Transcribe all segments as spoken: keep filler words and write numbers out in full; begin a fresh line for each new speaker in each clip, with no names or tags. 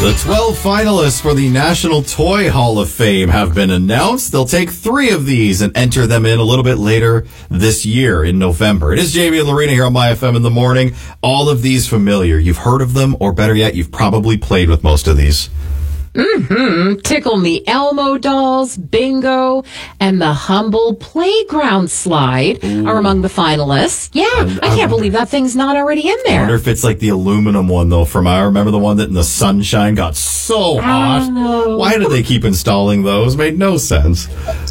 The twelve finalists for the National Toy Hall of Fame have been announced. They'll take three of these and enter them in a little bit later this year in November. It is Jamie and Lorena here on My F M in the morning. All of these familiar. You've heard of them, or better yet, you've probably played with most of these.
Mm-hmm. Tickle Me Elmo dolls, bingo, and the Humble Playground Slide Ooh. Are among the finalists. Yeah, and, I can't um, believe that thing's not already in there.
I wonder if it's like the aluminum one, though, from, I remember the one that in the sunshine got so hot.
Oh.
Why did they keep installing those? Made no sense.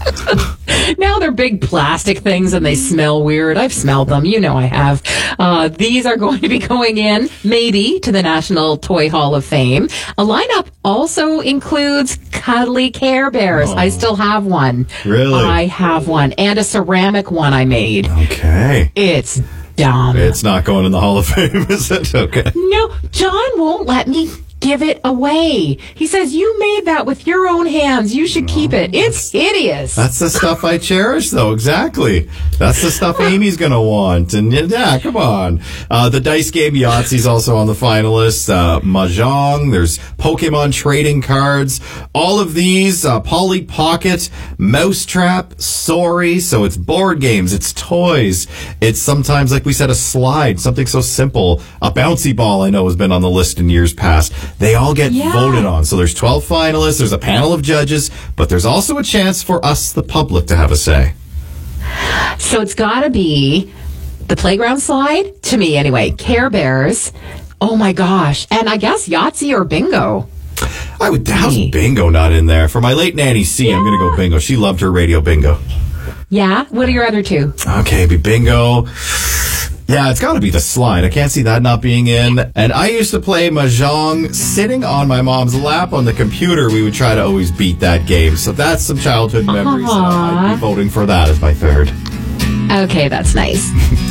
Now they're big plastic things and they smell weird. I've smelled them. You know I have. Uh, these are going to be going in, maybe, to the National Toy Hall of Fame. A lineup also includes cuddly Care Bears. Oh. I still have one.
Really?
I have one. And a ceramic one I made.
Okay.
It's dumb.
It's not going in the Hall of Fame, is it? Okay.
No, John won't let me give it away. He says, you made that with your own hands. You should keep it. It's hideous.
That's the stuff I cherish, though. Exactly. That's the stuff Amy's going to want. And yeah, come on. Uh, the dice game Yahtzee's also on the finalists. Uh, Mahjong. There's Pokemon trading cards. All of these. Uh, Polly Pocket. Mousetrap. Sorry. So it's board games. It's toys. It's sometimes, like we said, a slide. Something so simple. A bouncy ball, I know, has been on the list in years past. They all get yeah. voted on. So there's twelve finalists, there's a panel of judges, but there's also a chance for us, the public, to have a say.
So it's got to be the playground slide, to me anyway, Care Bears, oh my gosh, and I guess Yahtzee or bingo.
I would, how's bingo not in there? For my late Nanny C, yeah. I'm going to go bingo. She loved her radio bingo.
Yeah? What are your other two?
Okay, be bingo. Yeah, it's got to be the slide. I can't see that not being in. And I used to play Mahjong sitting on my mom's lap on the computer. We would try to always beat that game. So that's some childhood memories. And I'd be voting for that as my third.
Okay, that's nice.